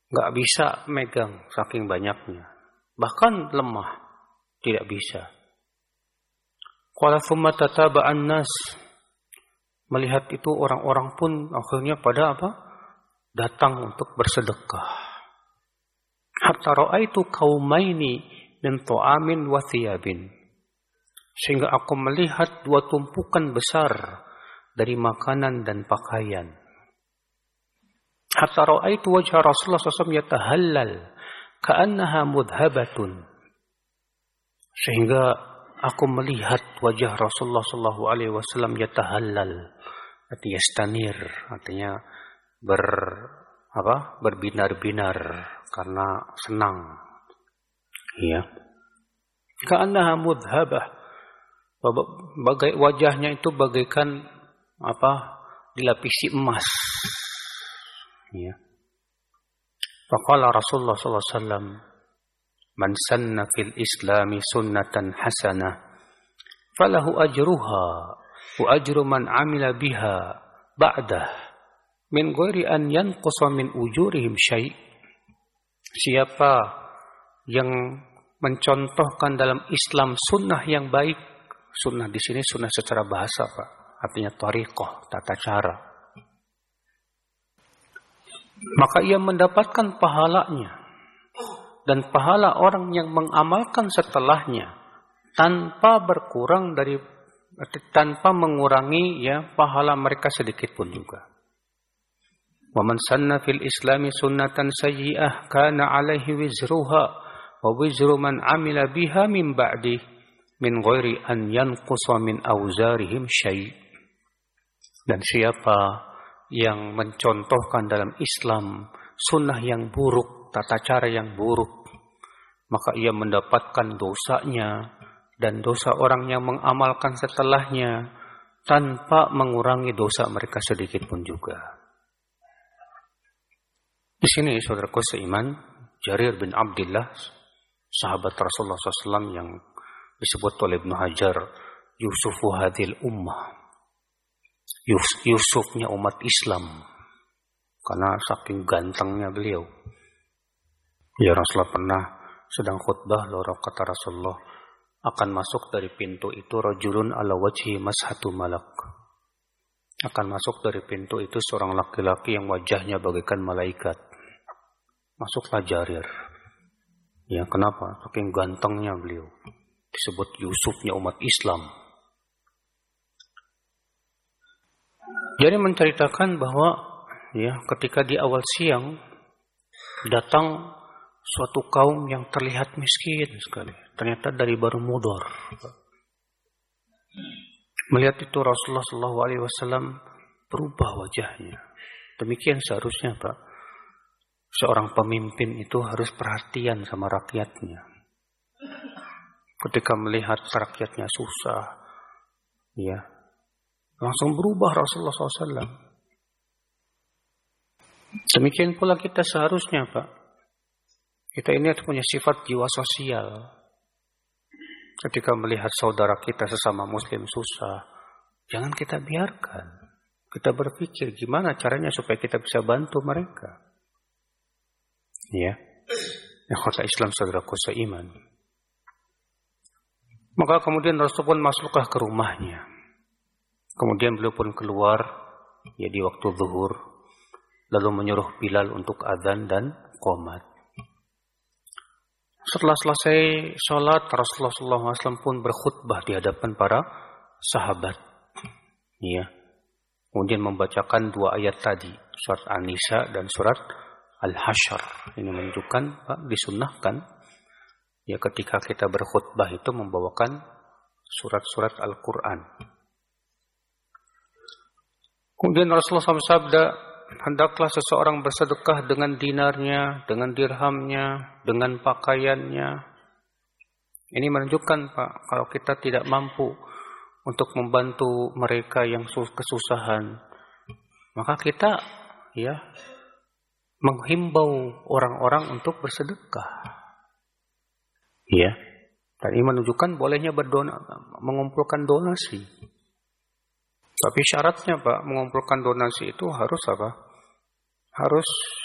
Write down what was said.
nggak bisa megang saking banyaknya. Bahkan lemah, tidak bisa. Qala thumma tataba'an nas. Melihat itu orang-orang pun akhirnya pada apa? Datang untuk bersedekah. Hatta ra'aitu qaumaini min ta'amin wa thiyabin. Sehingga aku melihat dua tumpukan besar dari makanan dan pakaian. Hatta ra'aitu wajha Rasulullah SAW yatahallal ka'annaha mudhabatun. Sehingga aku melihat wajah Rasulullah SAW yatahallal, artinya yastanir, artinya berbinar-binar karena senang. Ya. Ka'annaha mudhabah. Wajahnya itu bagaikan dilapisi emas. Ya. Faqala Rasulullah sallallahu alaihi wasallam, "Man sanna fil Islami sunnatan hasanah, falahu ajruha wa ajru man 'amila biha ba'dah, min ghairi an yanqusa min ujurihim syai'." Siapa yang mencontohkan dalam Islam sunnah yang baik, sunnah di sini sunnah secara bahasa, Pak, artinya thariqah, tata cara, maka ia mendapatkan pahalanya dan pahala orang yang mengamalkan setelahnya tanpa mengurangi pahala mereka sedikit pun juga. Wa man sanna fil Islami sunnatan sayyi'ah kana 'alaihi wizruha wa wizru man 'amila biha min ba'di min ghairi an yanqusa min auzarihim syai'. Dan siapa yang mencontohkan dalam Islam sunnah yang buruk, tata cara yang buruk, maka ia mendapatkan dosanya dan dosa orang yang mengamalkan setelahnya tanpa mengurangi dosa mereka sedikit pun juga. Di sini saudaraku seiman, Jarir bin Abdullah, sahabat Rasulullah SAW yang disebut oleh Ibnu Hajar Yusufu hadhil ummah, Yusufnya umat Islam, karena saking gantengnya beliau. Ya Rasulullah pernah sedang khutbah, lalu kata Rasulullah, akan masuk dari pintu itu rajulun ala wajhi mashatu malak. Akan masuk dari pintu itu seorang laki-laki yang wajahnya bagaikan malaikat. Masuklah Jarir. Ya, kenapa? Saking gantengnya beliau. Disebut Yusufnya umat Islam. Jadi menceritakan bahwa ketika di awal siang datang suatu kaum yang terlihat miskin sekali. Ternyata dari Banu Mudhar. Melihat itu Rasulullah SAW berubah wajahnya. Demikian seharusnya, Pak. Seorang pemimpin itu harus perhatian sama rakyatnya. Ketika melihat rakyatnya susah, langsung berubah Rasulullah SAW. Demikian pula kita seharusnya, Pak. Kita ini punya sifat jiwa sosial. Ketika melihat saudara kita sesama muslim susah, jangan kita biarkan. Kita berpikir gimana caranya supaya kita bisa bantu mereka. Ya. Ikhwata Islam saudaraku seiman. Maka kemudian Rasul pun masuklah ke rumahnya. Kemudian beliau pun keluar di waktu zuhur, lalu menyuruh Bilal untuk adzan dan qomat. Setelah selesai sholat, Rasulullah SAW pun berkhutbah di hadapan para sahabat. Kemudian membacakan dua ayat tadi, surat An-Nisa dan surat Al-Hasyr. Ini menunjukkan, Pak, disunnahkan ketika kita berkhutbah itu membawakan surat-surat Al-Quran. Kemudian Rasulullah SAW sabda, hendaklah seseorang bersedekah dengan dinarnya, dengan dirhamnya, dengan pakaiannya. Ini menunjukkan, Pak, kalau kita tidak mampu untuk membantu mereka yang kesusahan, maka kita menghimbau orang-orang untuk bersedekah. Dan ini menunjukkan bolehnya mengumpulkan donasi. Tapi syaratnya, Pak, mengumpulkan donasi itu harus apa? Harus